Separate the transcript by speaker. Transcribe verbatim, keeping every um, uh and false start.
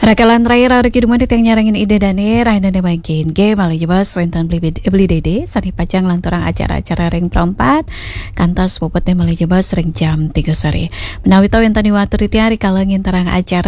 Speaker 1: Rakalan terakhir hari kidumanit yang nyarangin ide dane rahina de bagian game malah jebas wentan beli beli dede sani pajang lanturang acara-acara ring perempat kantas popotnya malah jebas ring jam tiga sore menawi tau yang tani watur iti hari kalangin tarang acara